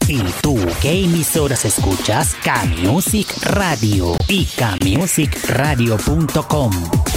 ¿Y tú qué emisoras escuchas? K-Music Radio y kmusicradio.com.